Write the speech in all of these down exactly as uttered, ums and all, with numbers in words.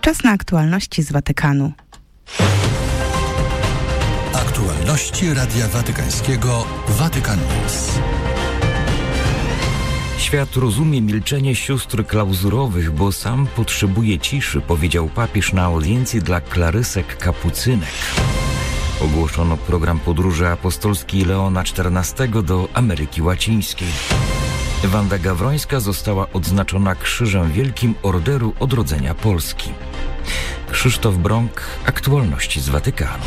Czas na aktualności z Watykanu. Aktualności Radia Watykańskiego Vatican News. Świat rozumie milczenie sióstr klauzurowych, bo sam potrzebuje ciszy, powiedział papież na audiencji dla klarysek kapucynek. Ogłoszono program podróży apostolskiej Leona czternastego do Ameryki Łacińskiej. Wanda Gawrońska została odznaczona Krzyżem Wielkim Orderu Odrodzenia Polski. Krzysztof Brąk, aktualności z Watykanu.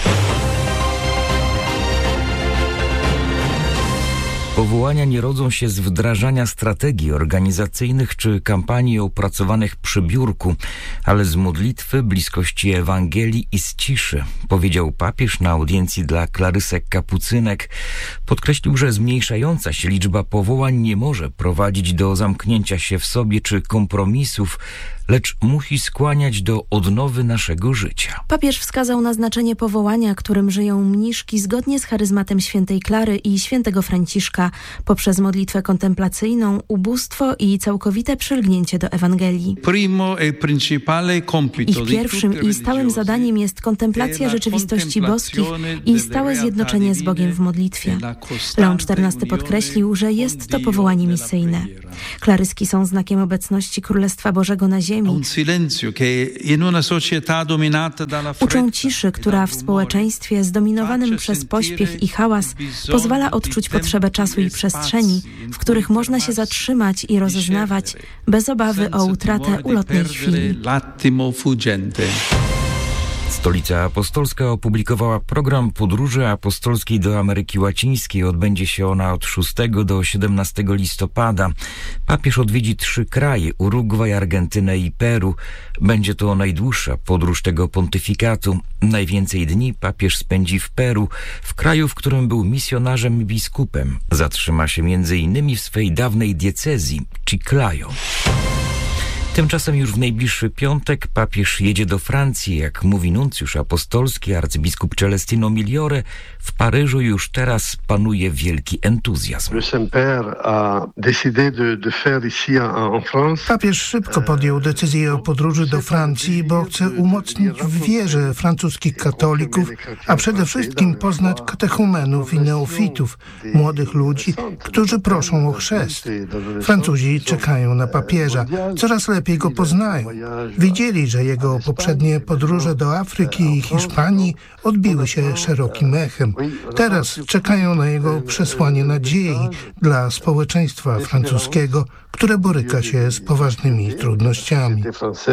Powołania nie rodzą się z wdrażania strategii organizacyjnych czy kampanii opracowanych przy biurku, ale z modlitwy, bliskości Ewangelii i z ciszy, powiedział papież na audiencji dla klarysek kapucynek. Podkreślił, że zmniejszająca się liczba powołań nie może prowadzić do zamknięcia się w sobie czy kompromisów, lecz musi skłaniać do odnowy naszego życia. Papież wskazał na znaczenie powołania, którym żyją mniszki zgodnie z charyzmatem świętej Klary i świętego Franciszka poprzez modlitwę kontemplacyjną, ubóstwo i całkowite przylgnięcie do Ewangelii. Ich pierwszym i stałym zadaniem jest kontemplacja rzeczywistości boskich i stałe zjednoczenie z Bogiem w modlitwie. Leon czternasty podkreślił, że jest to powołanie misyjne. Klaryski są znakiem obecności Królestwa Bożego na ziemi. Uczą ciszy, która w społeczeństwie zdominowanym przez pośpiech i hałas pozwala odczuć potrzebę czasu i przestrzeni, w których można się zatrzymać i rozeznawać bez obawy o utratę ulotnej chwili. Stolica Apostolska opublikowała program podróży apostolskiej do Ameryki Łacińskiej. Odbędzie się ona od szóstego do siedemnastego listopada. Papież odwiedzi trzy kraje: Urugwaj, Argentynę i Peru. Będzie to najdłuższa podróż tego pontyfikatu. Najwięcej dni papież spędzi w Peru, w kraju, w którym był misjonarzem i biskupem. Zatrzyma się między innymi w swej dawnej diecezji, Chiclayo. Tymczasem już w najbliższy piątek papież jedzie do Francji. Jak mówi nuncjusz apostolski arcybiskup Celestino Migliore, w Paryżu już teraz panuje wielki entuzjazm. Papież szybko podjął decyzję o podróży do Francji, bo chce umocnić w wierze francuskich katolików, a przede wszystkim poznać katechumenów i neofitów, młodych ludzi, którzy proszą o chrzest. Francuzi czekają na papieża. Coraz lepiej lepiej go poznają. Widzieli, że jego poprzednie podróże do Afryki i Hiszpanii odbiły się szerokim echem. Teraz czekają na jego przesłanie nadziei dla społeczeństwa francuskiego, które boryka się z poważnymi trudnościami.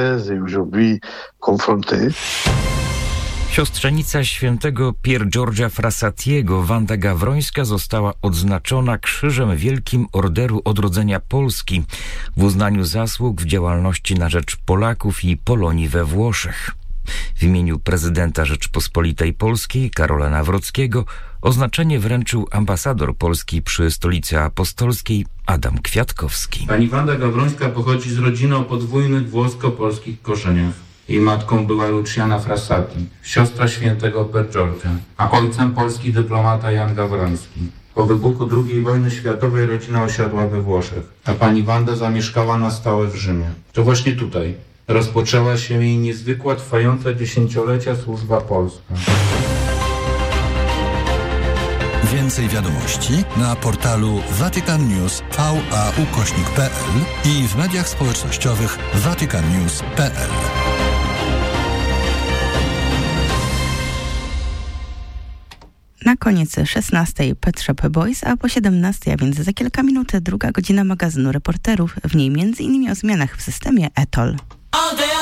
Siostrzenica świętego Pier Giorgia Frassatiego, Wanda Gawrońska, została odznaczona Krzyżem Wielkim Orderu Odrodzenia Polski w uznaniu zasług w działalności na rzecz Polaków i Polonii we Włoszech. W imieniu prezydenta Rzeczypospolitej Polskiej Karola Nawrockiego oznaczenie wręczył ambasador Polski przy Stolicy Apostolskiej Adam Kwiatkowski. Pani Wanda Gawrońska pochodzi z rodziny o podwójnych włosko-polskich korzeniach. Jej matką była Luciana Frassati, siostra świętego Pier Giorgia, a ojcem polski dyplomata Jan Gawroński. Po wybuchu drugiej wojny światowej rodzina osiadła we Włoszech, a pani Wanda zamieszkała na stałe w Rzymie. To właśnie tutaj rozpoczęła się jej niezwykła, trwająca dziesięciolecia służba polska. Więcej wiadomości na portalu Vatican News V A ukośnik P L i w mediach społecznościowych vatican news kropka p l. Na koniec szesnastej Pet Shop Boys, a po siedemnastej, a więc za kilka minut, druga godzina magazynu reporterów. W niej między innymi o zmianach w systemie E T O L.